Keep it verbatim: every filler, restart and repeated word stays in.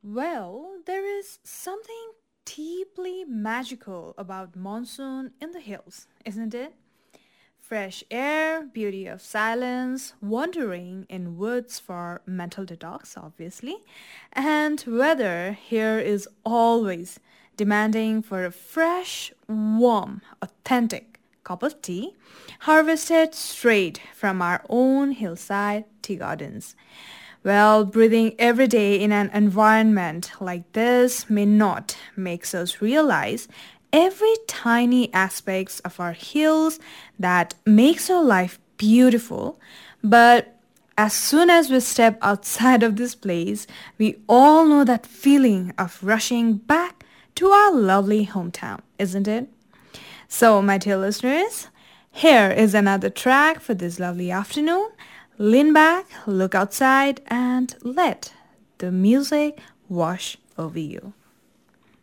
Well, there is something deeply magical about monsoon in the hills, isn't it? Fresh air, beauty of silence, wandering in woods for mental detox, obviously, and weather here is always demanding for a fresh, warm, authentic cup of tea harvested straight from our own hillside tea gardens. Well, breathing every day in an environment like this may not makes us realize every tiny aspects of our hills that makes our life beautiful, but as soon as we step outside of this place, we all know that feeling of rushing back to our lovely hometown, isn't it? So, my dear listeners, here is another track for this lovely afternoon. Lean back, look outside, and let the music wash over you.